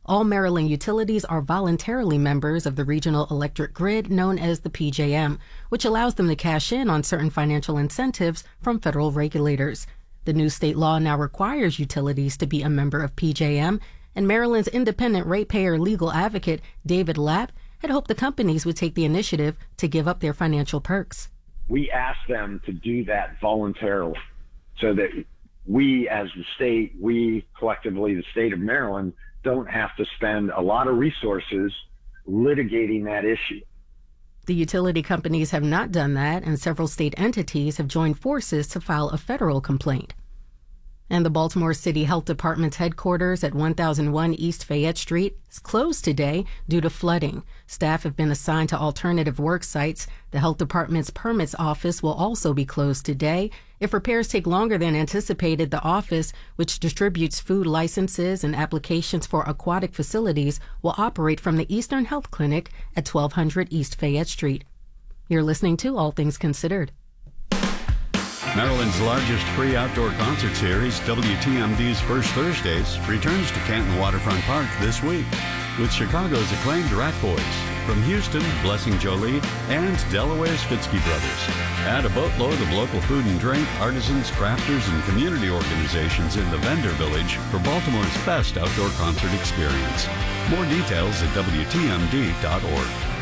All Maryland utilities are voluntarily members of the regional electric grid known as the PJM, which allows them to cash in on certain financial incentives from federal regulators. The new state law now requires utilities to be a member of PJM, and Maryland's independent ratepayer legal advocate, David Lapp, had hoped the companies would take the initiative to give up their financial perks. We asked them to do that voluntarily so that we as the state, we collectively, the state of Maryland, don't have to spend a lot of resources litigating that issue. The utility companies have not done that, and several state entities have joined forces to file a federal complaint. And the Baltimore City Health Department's headquarters at 1001 East Fayette Street is closed today due to flooding. Staff have been assigned to alternative work sites. The health department's permits office will also be closed today. If repairs take longer than anticipated, the office, which distributes food licenses and applications for aquatic facilities, will operate from the Eastern Health Clinic at 1200 East Fayette Street. You're listening to All Things Considered. Maryland's largest free outdoor concert series, WTMD's First Thursdays, returns to Canton Waterfront Park this week with Chicago's acclaimed Rat Boys. From Houston, Blessing Jolie, and Delaware's Fitzky Brothers. Add a boatload of local food and drink, artisans, crafters, and community organizations in the Vendor Village for Baltimore's best outdoor concert experience. More details at WTMD.org.